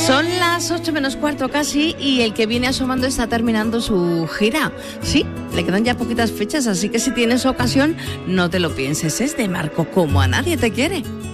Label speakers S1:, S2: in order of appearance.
S1: Son las 8 menos cuarto casi y el que viene asomando está terminando su gira. Sí, le quedan ya poquitas fechas, así que si tienes ocasión, no te lo pienses. Es de Marco, como a nadie te quiere.